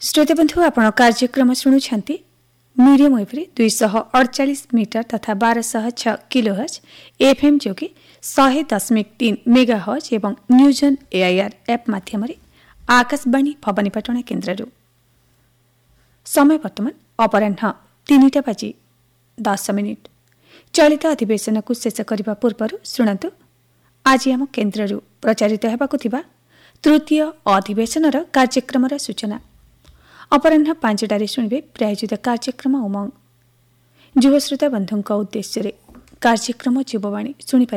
श्रोतेबंधु आपण कार्यक्रम शुणुछंती medium वेव्रे 248 metre तथा 1206 किलोहर्ट्ज एफएम जोगे 100.3 मेगाहर्ट्ज एवं न्यूजन एआईआर एप माध्यम आकाशवाणी भवानीपाटना केन्द्र समय वर्तमान अपराह्न 3:10 चलित अधिवेशन को शेष करने पूर्व शुणु आज आम केन्द्र प्रचारित होगा तृतीय अधिवेशन कार्यक्रम सूचना अपराह्न 5टारे शुणिबे प्रायोजित कार्यक्रम उमंग युव श्रोता बंधुों उद्देश्य कार्यक्रम युववाणी शुणिपार